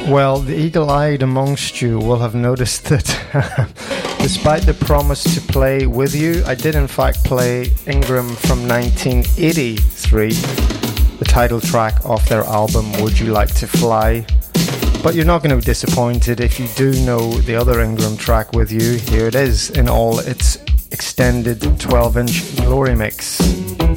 Well, the eagle-eyed amongst you will have noticed that despite the promise to play with you, I did in fact play Ingram from 1983, the title track off their album Would You Like to Fly? But you're not going to be disappointed if you do know the other Ingram track with you. Here it is in all its extended 12-inch glory mix.